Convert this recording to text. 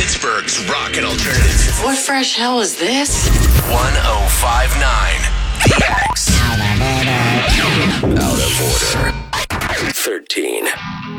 Pittsburgh's rock and alternative. What fresh hell is this? 1059 The X. Out of order. 13.